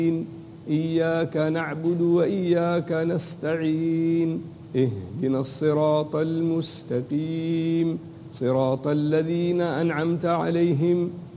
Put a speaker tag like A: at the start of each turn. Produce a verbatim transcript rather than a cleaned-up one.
A: إياك نعبد وإياك نستعين اهدنا الصراط المستقيم صراط الذين أنعمت عليهم